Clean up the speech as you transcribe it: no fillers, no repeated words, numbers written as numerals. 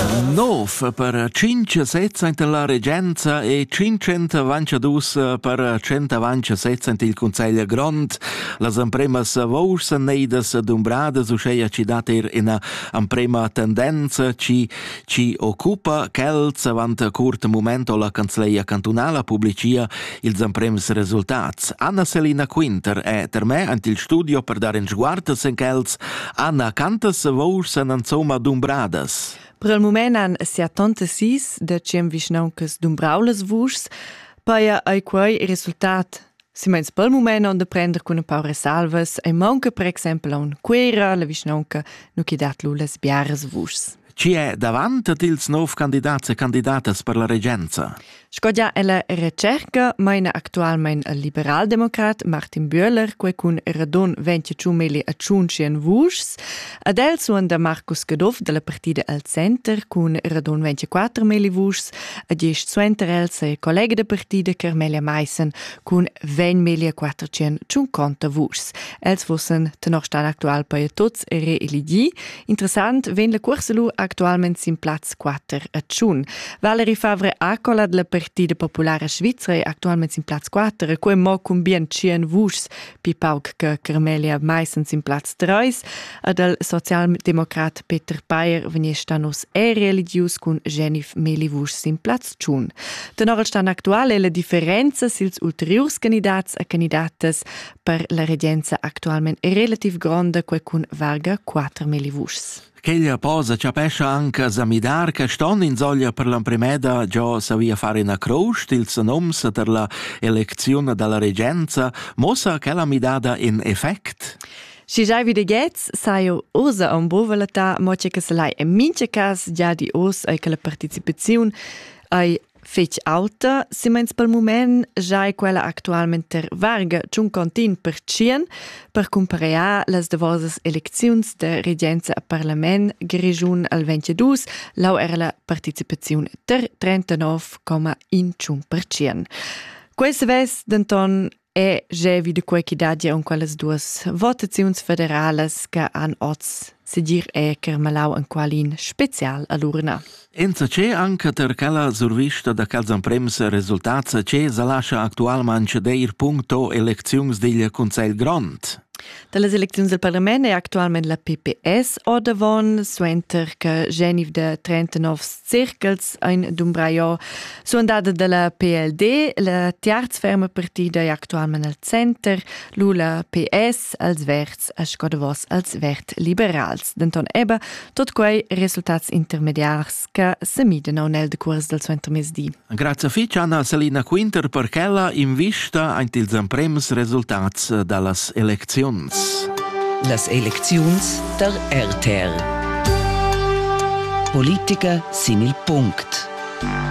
9 per 527 la Regenza e 522 per 127 il Consiglio Grond. Las empremas vours neidas d'umbrades usceia ci dater in emprema tendenza ci occupa chels avant curt momento la Cancelleia Cantunala publicia ils emprems resultats. Anna Selina Quinter è ter me ant il studio per dare in sguardo sen chels. Anna, cantas vours insomma d'umbrades? Per il moment han 76 da cem visnauncas d'umbraulas vuschs, paia ai quei risultat. Si meins per il moment on da prender con un paar resalvas, ai manca per exempel un quera, la visnaunca nu chi dat lulas biaras vuschs. Ci è davanti dils nov candidats e candidatas per la Regenza? Scodia è la ricerca, maina actualmein il liberal-democrat Martin Bühler, quei cun radon 25 meli a ciuncien vuschs, ad el suon da Markus Gadov della partida al Center cun radon 24 meli vuschs, ad jest suenter el sei collega da partida Carmelia Meissen cun 20 meli a 450 vuschs. Els fossan tenor stan actual per tots reeligi. Interessant, ven la corsa lu actualment sin Platz 4 a ciun. Valerie Favre Acola della Partida Popolare Svizzera actualment sin Platz 4, quei mo cun bien 100 vuschs, pi pauc che Carmelia Meissen sin Platz 3, ad el Sozialdemokrat Peter Payer veniesta nos religius cun Genif meli vuschs sin Platz ciun. Tenor stan actual è la differenza sils ulteriors candidats e candidatas per la Regenza actualment relativ grande, quei cun varga 4 meli vuschs. Quella posa ci pesce anche Samidar che ston in soglia per l'impremeda già savia fare una croce il noms per la elezione della Regenza, mossa che la midada in effect. Si già vide gets, saio osa un bovalata, moce che se lai in mince cas già di os e che la partecipazione ai fetch alta, si mens pel moment già è quella actualmente varga 50% per comparear las devosas elecziuns de Regenza a Parlament grigiun al 22, lau era la participazione ter 39,1%. Questa ves denton è già vide quei che dagia un quelles duas votaziuns federales che han oz segir è Carmelau en qualin special all'urna. Enza c'è anche ter quella survista da cals emprems resultats c'è sa lascia actualmente deir punto elecziuns del Consiglio Grond. Dalle elezioni del Parlamento è attualmente la PPS o davon, suenter che Genif de 39 circles in Dumbraio sono andate dalla PLD, la terza ferma partita è attualmente al Center, la PS als Verts e Scodavos als Vert Liberals. Denton ebbe tot quei risultati intermediars che si midano nel decurs del suo intermesdi. Grazie a Anna Selina Quinter per quella in vista anche ils emprems resultats dallas elezioni. Las elecziuns der RTR. Politica sin il punct.